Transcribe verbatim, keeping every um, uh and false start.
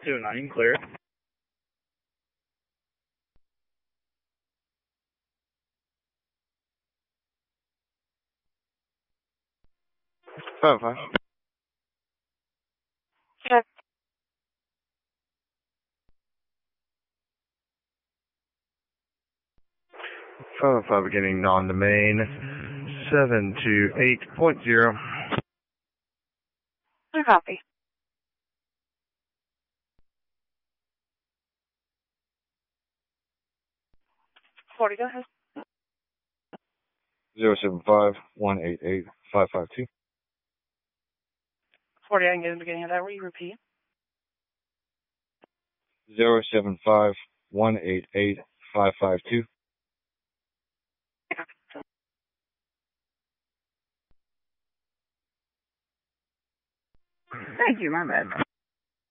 two nine, clear. Five five. Check. Five five beginning non-domain. Seven two eight point zero. Clear copy. Forty, go ahead. Zero seven five one eight eight five five two. Forty, I can get the beginning of that. Will you repeat? Zero seven five one eight eight five five two. Thank you, my bad.